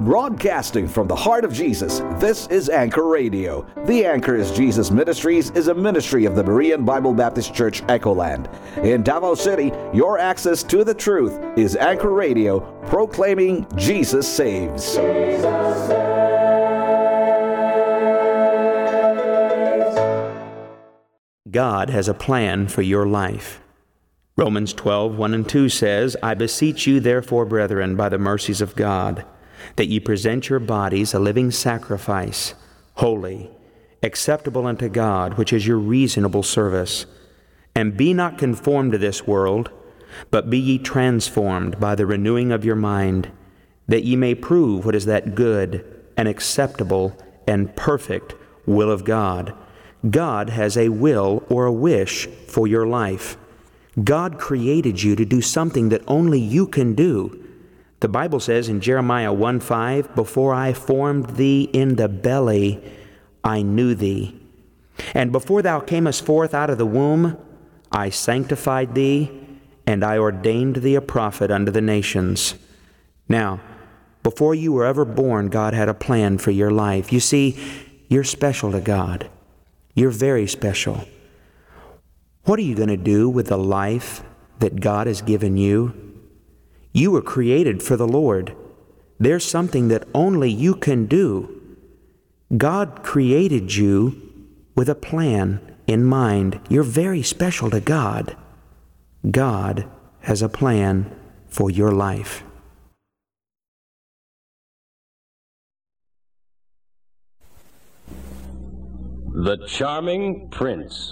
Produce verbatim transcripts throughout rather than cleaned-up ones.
Broadcasting from the heart of Jesus, this is Anchor Radio. The Anchor is Jesus Ministries is a ministry of the Berean Bible Baptist Church, Echoland. In Davao City, your access to the truth is Anchor Radio, proclaiming Jesus saves. Jesus saves. God has a plan for your life. Romans twelve, one and two says, I beseech you therefore, brethren, by the mercies of God, that ye present your bodies a living sacrifice, holy, acceptable unto God, which is your reasonable service. And be not conformed to this world, but be ye transformed by the renewing of your mind, that ye may prove what is that good and acceptable and perfect will of God. God has a will or a wish for your life. God created you to do something that only you can do. The Bible says in Jeremiah one five, before I formed thee in the belly, I knew thee. And before thou camest forth out of the womb, I sanctified thee, and I ordained thee a prophet unto the nations. Now, before you were ever born, God had a plan for your life. You see, you're special to God. You're very special. What are you going to do with the life that God has given you? You were created for the Lord. There's something that only you can do. God created you with a plan in mind. You're very special to God. God has a plan for your life. The Charming Prince.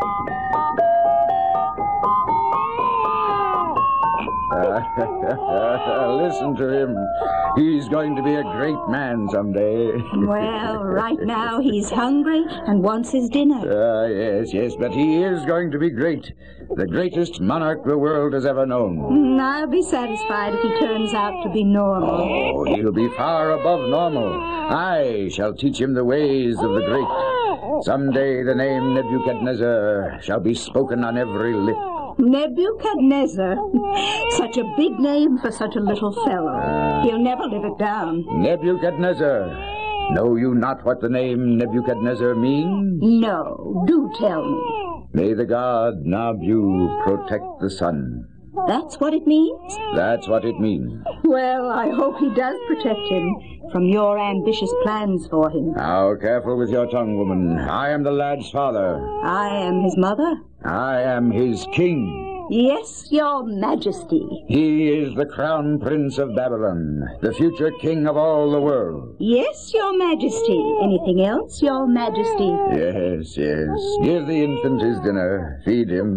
Listen to him. He's going to be a great man someday. Well, right now he's hungry and wants his dinner. Ah, uh, yes, yes, but he is going to be great. The greatest monarch the world has ever known. Mm, I'll be satisfied if he turns out to be normal. Oh, he'll be far above normal. I shall teach him the ways of the great. Someday the name Nebuchadnezzar shall be spoken on every lip. Nebuchadnezzar? Such a big name for such a little fellow. Uh, He'll never live it down. Nebuchadnezzar. Know you not what the name Nebuchadnezzar means? No, do tell me. May the god Nabu protect the sun. That's what it means? That's what it means. Well, I hope he does protect him from your ambitious plans for him. Now, careful with your tongue, woman. I am the lad's father. I am his mother. I am his king. Yes, your majesty. He is the crown prince of Babylon, the future king of all the world. Yes, your majesty. Anything else, your majesty? Yes, yes. Give the infant his dinner. Feed him.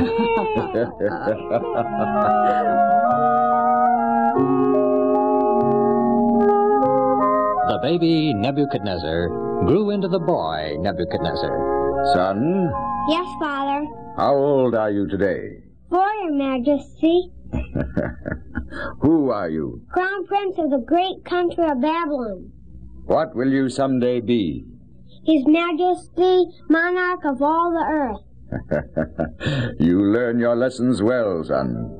The baby Nebuchadnezzar grew into the boy Nebuchadnezzar. Son? Yes, Father. How old are you today? Four, Your Majesty. Who are you? Crown Prince of the great country of Babylon. What will you someday be? His Majesty, monarch of all the earth. You learn your lessons well, son.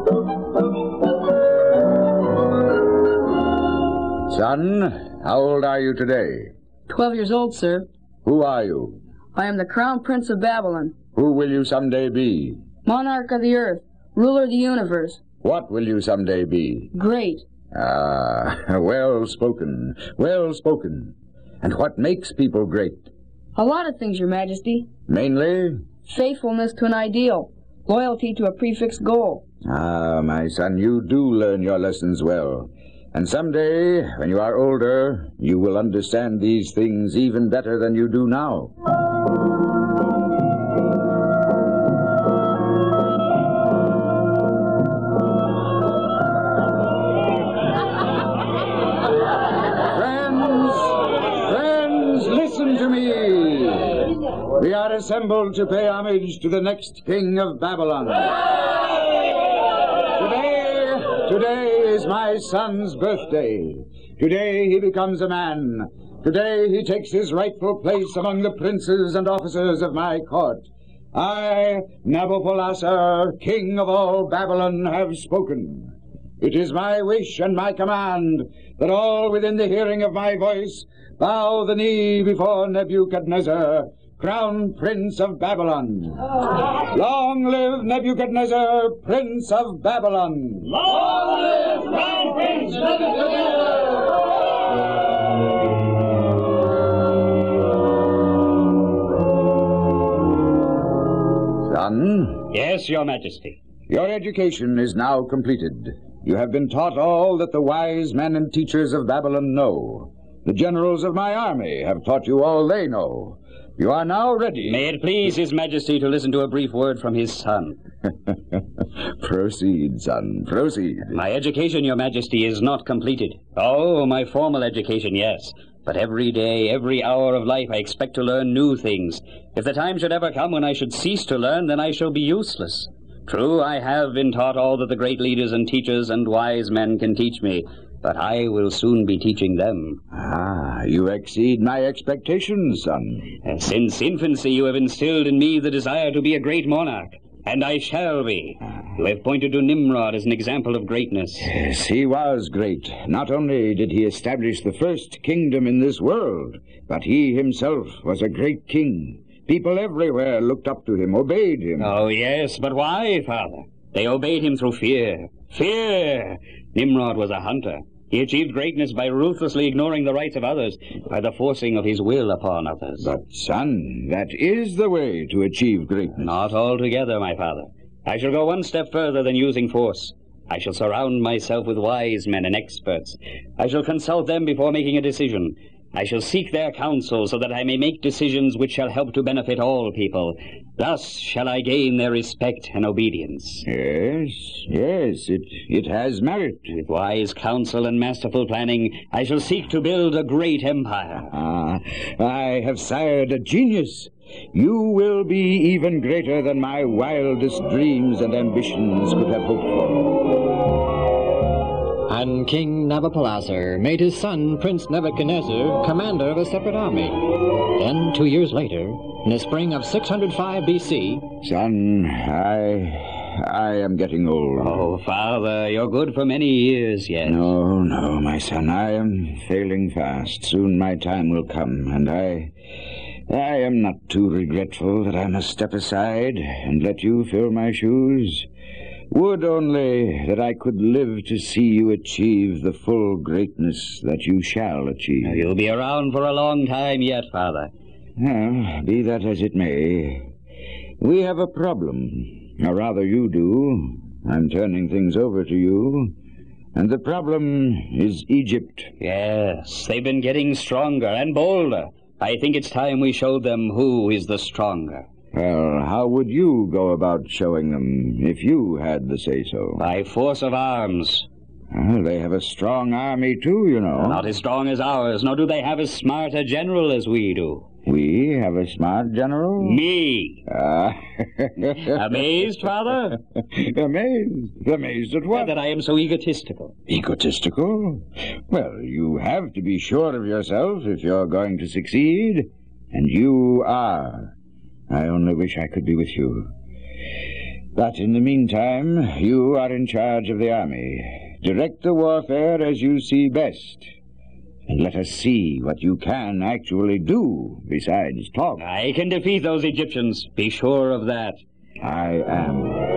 Son, how old are you today? Twelve years old, sir. Who are you? I am the Crown Prince of Babylon. Who will you someday be? Monarch of the earth, ruler of the universe. What will you someday be? Great. Ah, well spoken, well spoken. And what makes people great? A lot of things, Your Majesty. Mainly? Faithfulness to an ideal, loyalty to a prefixed goal. Ah, my son, you do learn your lessons well. And someday, when you are older, you will understand these things even better than you do now. We are assembled to pay homage to the next king of Babylon. Today, today is my son's birthday. Today he becomes a man. Today he takes his rightful place among the princes and officers of my court. I, Nabopolassar, king of all Babylon, have spoken. It is my wish and my command that all within the hearing of my voice bow the knee before Nebuchadnezzar, Crown Prince of Babylon. Long live Nebuchadnezzar, Prince of Babylon. Long live Crown Prince Nebuchadnezzar! Son? Yes, Your Majesty. Your education is now completed. You have been taught all that the wise men and teachers of Babylon know. The generals of my army have taught you all they know. You are now ready. May it please His Majesty to listen to a brief word from his son. Proceed, son, proceed. My education, Your Majesty, is not completed. Oh, my formal education, yes. But every day, every hour of life, I expect to learn new things. If the time should ever come when I should cease to learn, then I shall be useless. True, I have been taught all that the great leaders and teachers and wise men can teach me, but I will soon be teaching them. Ah, you exceed my expectations, son. Since infancy you have instilled in me the desire to be a great monarch, and I shall be. You have pointed to Nimrod as an example of greatness. Yes, he was great. Not only did he establish the first kingdom in this world, but he himself was a great king. People everywhere looked up to him, obeyed him. Oh, yes, but why, Father? They obeyed him through fear. Fear! Nimrod was a hunter. He achieved greatness by ruthlessly ignoring the rights of others, by the forcing of his will upon others. But, son, that is the way to achieve greatness. Not altogether, my father. I shall go one step further than using force. I shall surround myself with wise men and experts. I shall consult them before making a decision. I shall seek their counsel so that I may make decisions which shall help to benefit all people. Thus shall I gain their respect and obedience. Yes, yes, it, it has merit. With wise counsel and masterful planning, I shall seek to build a great empire. Ah, I have sired a genius. You will be even greater than my wildest dreams and ambitions could have hoped for. And King Nabopolassar made his son, Prince Nebuchadnezzar, commander of a separate army. Then, two years later, in the spring of six hundred five B C... Son, I... I am getting old. Oh, Father, you're good for many years yet. No, no, my son, I am failing fast. Soon my time will come, and I... I am not too regretful that I must step aside and let you fill my shoes. Would only that I could live to see you achieve the full greatness that you shall achieve. Now, you'll be around for a long time yet, Father. Well, be that as it may, we have a problem. Or rather, you do. I'm turning things over to you. And the problem is Egypt. Yes, they've been getting stronger and bolder. I think it's time we showed them who is the stronger. Well, how would you go about showing them if you had the say-so? By force of arms. Well, they have a strong army, too, you know. Not as strong as ours, nor do they have as smart a general as we do. We have a smart general? Me. Ah. Amazed, Father? Amazed? Amazed at what? That I am so egotistical. Egotistical? Well, you have to be sure of yourself if you're going to succeed. And you are. I only wish I could be with you. But in the meantime, you are in charge of the army. Direct the warfare as you see best. And let us see what you can actually do besides talk. I can defeat those Egyptians. Be sure of that. I am.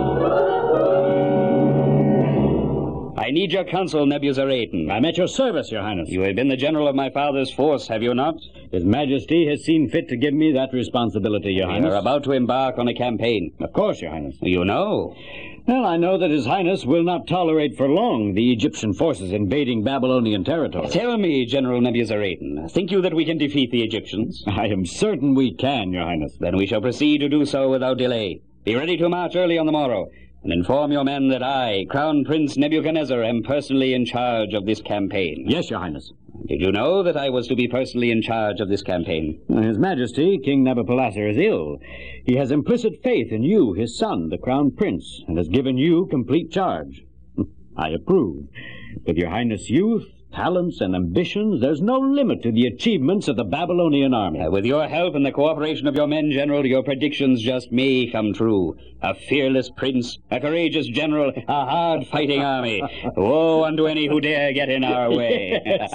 I need your counsel, Nebuzaradan. I'm at your service, Your Highness. You have been the general of my father's force, have you not? His Majesty has seen fit to give me that responsibility, Your we Highness. We are about to embark on a campaign. Of course, Your Highness. You know. Well, I know that His Highness will not tolerate for long the Egyptian forces invading Babylonian territory. Tell me, General Nebuzaradan, think you that we can defeat the Egyptians? I am certain we can, Your Highness. Then we shall proceed to do so without delay. Be ready to march early on the morrow, and inform your men that I, Crown Prince Nebuchadnezzar, am personally in charge of this campaign. Yes, Your Highness. Did you know that I was to be personally in charge of this campaign? His Majesty, King Nabopolassar, is ill. He has implicit faith in you, his son, the Crown Prince, and has given you complete charge. I approve. With Your Highness' youth, talents and ambitions, there's no limit to the achievements of the Babylonian army. Uh, with your help and the cooperation of your men, General, your predictions just may come true. A fearless prince, a courageous general, a hard-fighting army. Woe unto any who dare get in our way. Yes.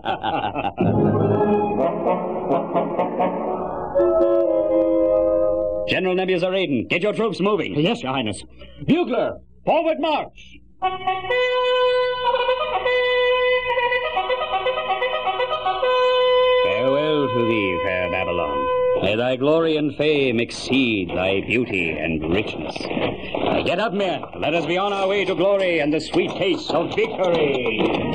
General Nebuzaradan, get your troops moving. Yes, Your Highness. Bugler, forward march! Farewell to thee, fair Babylon. May thy glory and fame exceed thy beauty and richness. Now get up, men. Let us be on our way to glory and the sweet taste of victory.